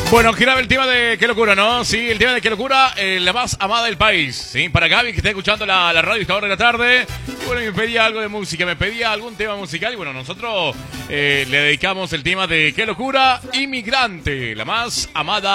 Bueno, giraba el tema de Qué Locura, ¿no? Sí, el tema de Qué Locura, la más amada del país. Sí, para Gaby, que está escuchando la radio a esta hora de la tarde. Y bueno, me pedía algo de música, me pedía algún tema musical. Y bueno, nosotros le dedicamos el tema de Qué Locura, Inmigrante, la más amada